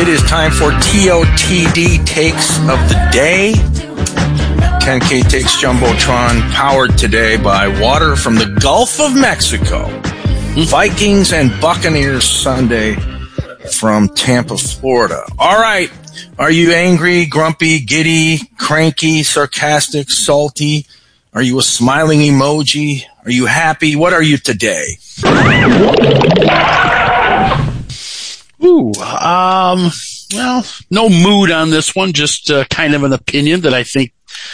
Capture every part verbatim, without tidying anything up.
It is time for T O T D Takes of the Day. ten K Takes Jumbotron, powered today by water from the Gulf of Mexico. Vikings and Buccaneers Sunday from Tampa, Florida. All right. Are you angry, grumpy, giddy, cranky, sarcastic, salty? Are you a smiling emoji? Are you happy? What are you today? Ooh, um, well, no mood on this one, just uh, kind of an opinion that I think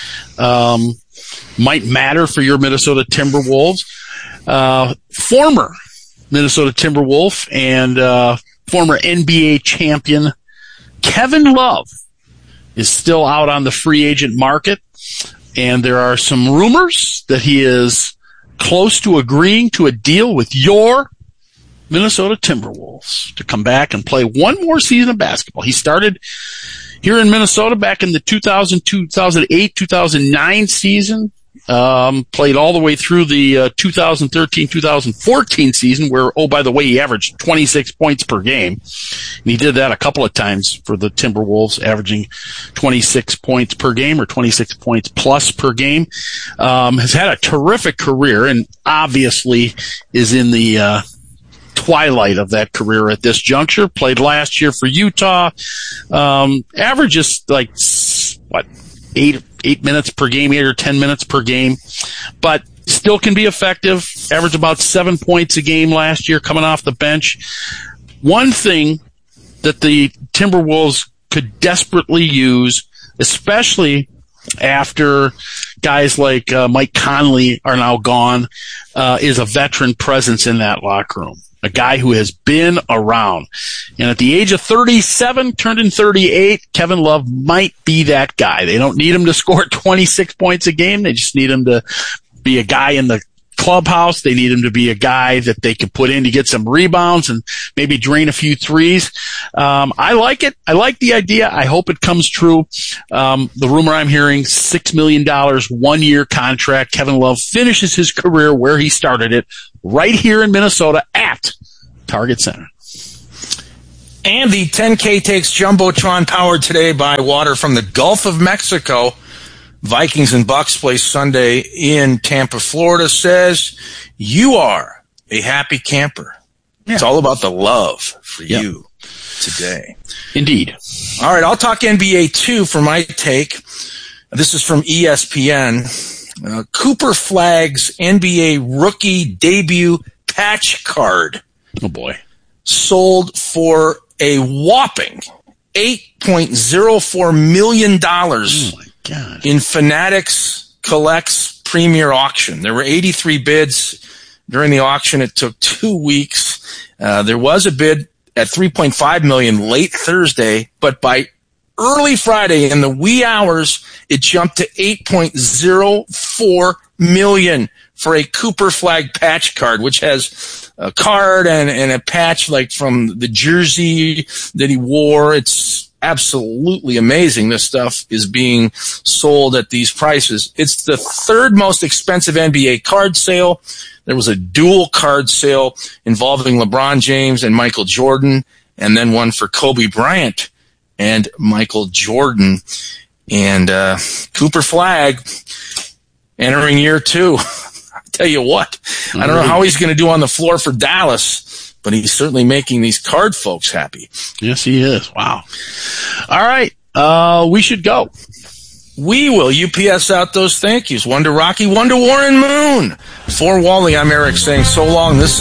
um, might matter for your Minnesota Timberwolves. Uh, former Minnesota Timberwolf and uh, former N B A champion Kevin Love is still out on the free agent market, and there are some rumors that he is close to agreeing to a deal with your Minnesota Timberwolves to come back and play one more season of basketball. He started here in Minnesota back in the two thousand two, two thousand eight, two thousand nine season. Um, played all the way through the uh, two thousand thirteen, two thousand fourteen season where, oh, by the way, he averaged twenty-six points per game. And he did that a couple of times for the Timberwolves, averaging twenty-six points per game or twenty-six points plus per game. Um, has had a terrific career and obviously is in the uh, twilight of that career at this juncture. Played last year for Utah. Um, averages like, what, eight eight minutes per game, eight or ten minutes per game, but still can be effective. Averaged about seven points a game last year coming off the bench. One thing that the Timberwolves could desperately use, especially after guys like uh, Mike Conley are now gone, uh, is a veteran presence in that locker room. A guy who has been around. And at the age of thirty-seven, turned in thirty-eight, Kevin Love might be that guy. They don't need him to score twenty-six points a game. They just need him to be a guy in the clubhouse. They need him to be a guy that they can put in to get some rebounds and maybe drain a few threes. Um, I like it. I like the idea. I hope it comes true. Um, the rumor I'm hearing, six million dollars, one-year contract. Kevin Love finishes his career where he started it, right here in Minnesota at Target Center. And the ten K Takes Jumbotron, powered today by water from the Gulf of Mexico. Vikings and Bucks play Sunday in Tampa, Florida, says you are a happy camper. Yeah. It's all about the love for yep. you today. Indeed. All right, I'll talk N B A too for my take. This is from E S P N. Uh, Cooper Flagg's N B A rookie debut patch card. Oh, boy. Sold for a whopping eight point oh four million dollars. Oh, my God. In Fanatics Collects Premier Auction. There were eighty-three bids during the auction. It took two weeks. Uh, there was a bid at three point five million dollars late Thursday, but by early Friday in the wee hours, it jumped to eight point oh four million dollars for a Cooper Flagg patch card, which has a card and, and a patch like from the jersey that he wore. It's absolutely amazing. This stuff is being sold at these prices. It's the third most expensive N B A card sale. There was a dual card sale involving LeBron James and Michael Jordan, and then one for Kobe Bryant and Michael Jordan. And uh, Cooper Flagg entering year two. I tell you what, I don't know how he's going to do on the floor for Dallas, but he's certainly making these card folks happy. Yes, he is. Wow. All right. Uh, we should go. We will U P S out those thank yous. One to Rocky, one to Warren Moon. For Wally, I'm Eric saying so long. This is